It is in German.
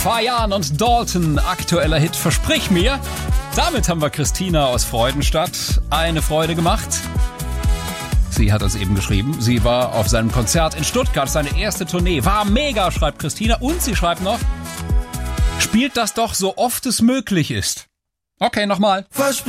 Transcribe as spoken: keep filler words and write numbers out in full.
Fayan und Dalton, aktueller Hit Versprich mir. Damit haben wir Christina aus Freudenstadt eine Freude gemacht. Sie hat uns eben geschrieben, sie war auf seinem Konzert in Stuttgart, seine erste Tournee. War mega, schreibt Christina. Und sie schreibt noch, spielt das doch so oft es möglich ist. Okay, nochmal.